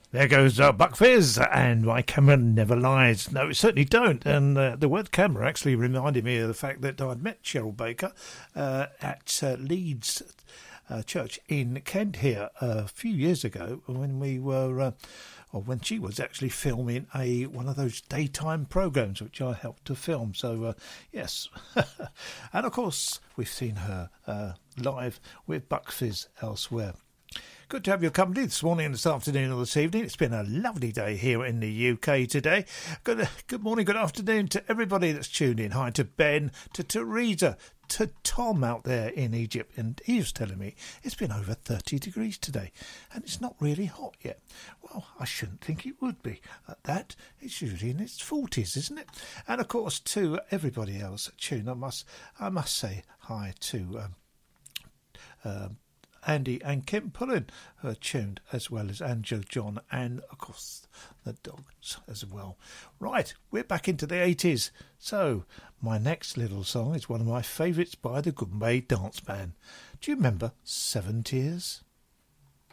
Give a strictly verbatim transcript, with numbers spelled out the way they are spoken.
There goes uh, Buck Fizz, and my camera never lies. No, it certainly don't. And uh, the word camera actually reminded me of the fact that I'd met Cheryl Baker uh, at uh, Leeds uh, Church in Kent here a few years ago when we were, uh, or when she was actually filming a one of those daytime programmes which I helped to film. So, uh, yes. And, of course, we've seen her uh, live with Buck Fizz elsewhere. Good to have your company this morning, this afternoon or this evening. It's been a lovely day here in the U K today. Good, good morning, good afternoon to everybody that's tuned in. Hi to Ben, to Teresa, to Tom out there in Egypt. And he was telling me it's been over thirty degrees today and it's not really hot yet. Well, I shouldn't think it would be. At that, it's usually in its forties, isn't it? And, of course, to everybody else tuned, I must, I must say hi to... Um, um, Andy and Kim Pullen are tuned, as well as Andrew, John, and, of course, the dogs as well. Right, we're back into the eighties. So, my next little song is one of my favourites by the Goombay Dance Band. Do you remember Seven Tears?